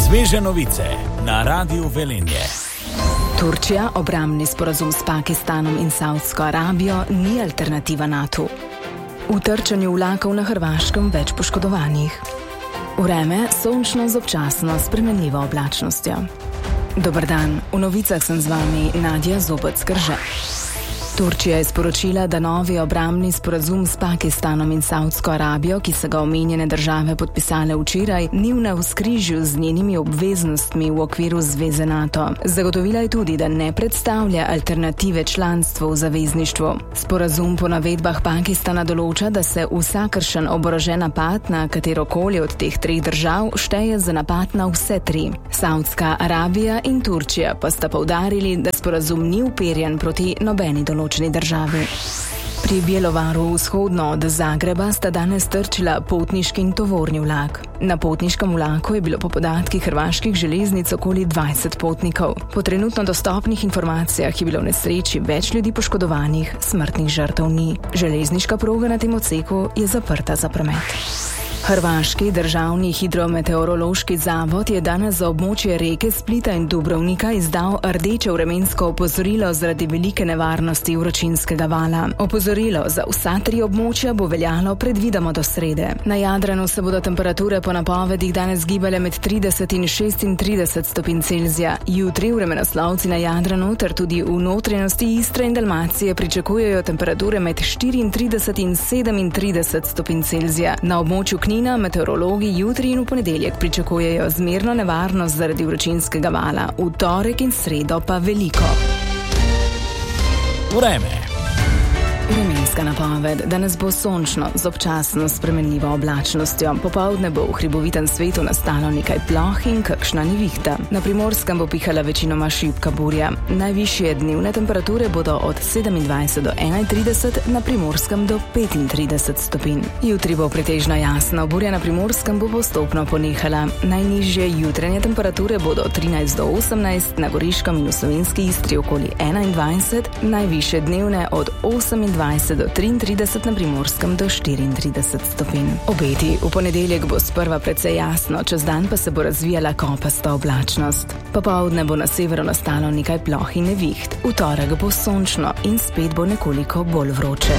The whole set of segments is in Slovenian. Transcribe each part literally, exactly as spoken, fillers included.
Sveže novice na Radiu Velenje. Turčija, obrambni sporazum s Pakistanom in Saudsko Arabijo ni alternativa NATO. V trčanju vlakov na Hrvaškem več poškodovanih. Vreme sončno z občasno spremenljivo oblačnostjo. Dober dan, v novicah sem z vami Nadja Zobec-Krže. Turčija je sporočila, da novi obrambni sporazum s Pakistanom in Saudsko Arabijo, ki so ga omenjene države podpisale včeraj, ni v navzkrižju z njenimi obveznostmi v okviru zveze NATO. Zagotovila je tudi, da ne predstavlja alternative članstvu v zavezništvu. Sporazum po navedbah Pakistana določa, da se vsakršen oborožen napad na katerokoli od teh treh držav šteje za napad na vse tri. Saudska Arabija in Turčija pa sta poudarili, da sporazum ni uperjen proti nobeni določbi državi. Pri Bjelovaru vzhodno od Zagreba sta danes trčila potniški in tovorni vlak. Na potniškem vlaku je bilo po podatkih hrvaških železnic okoli dvajset potnikov. Po trenutno dostopnih informacijah je bilo v nesreči več ljudi poškodovanih, smrtnih žrtev ni. Železniška proga na tem odseku je zaprta za promet. Hrvaški državni hidrometeorološki zavod je danes za območje reke Splita in Dubrovnika izdal rdeče vremensko opozorilo zaradi velike nevarnosti vročinskega vala. Opozorilo za vsa tri območja bo veljalo predvidoma do srede. Na Jadranu se bodo temperature po napovedih danes gibale med trideset in šestintrideset stopinj Celzija. Jutri vremenoslovci na Jadranu ter tudi v notranjosti Istre in Dalmacije pričakujejo temperature med štiriintrideset in sedemintrideset stopinj Celzija. Na območju Knina meteorologi jutri in v ponedeljek pričakujejo zmerno nevarnost zaradi vročinskega vala, v torek in sredo pa veliko. Vreme. Vremenska napoved. Danes bo sončno z občasno spremenljivo oblačnostjo. Popoldne bo v hribovitem svetu nastalo nekaj ploh in kakšna nevihta. Na Primorskem bo pihala večinoma šibka burja. Najvišje dnevne temperature bodo od sedemindvajset do enaintrideset, na Primorskem do petintrideset stopinj. Jutri bo pretežno jasno, burja na Primorskem bo postopno ponehala. Najnižje jutranje temperature bodo od trinajst do osemnajst, na Goriškem in v Slovenski Istri okoli enaindvajset, najvišje dnevne od osemindvajset do triintrideset, na Primorskem do štiriintrideset stopinj. Obeti. V ponedeljek bo sprva precej jasno, čez dan pa se bo razvijala kopasta oblačnost. Popoldne bo na severu nastalo nekaj ploh in neviht. V torek bo sončno in spet bo nekoliko bolj vroče.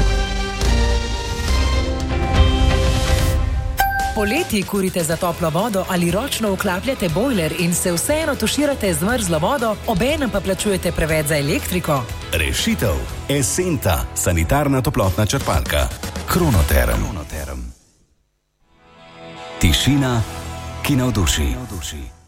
Poleti kurite za toplo vodo ali ročno vklapljate bojler in se vseeno tuširate z mrzlo vodo, obenem pa plačujete preveč za elektriko? Rešitev. Esenta, sanitarna toplotna črpalka. Kronoterm. Kronoterm. Tišina, ki navduši.